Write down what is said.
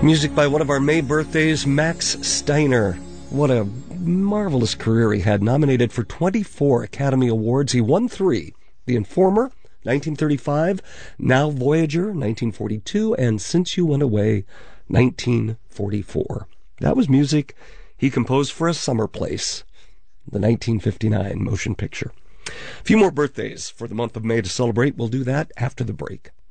Music by one of our May birthdays, Max Steiner. What a marvelous career he had. Nominated for 24 Academy Awards. He won 3. The Informer, 1935, Now Voyager, 1942, and Since You Went Away, 1944. That was music he composed for A Summer Place, the 1959 motion picture. A few more birthdays for the month of May to celebrate. We'll do that after the break.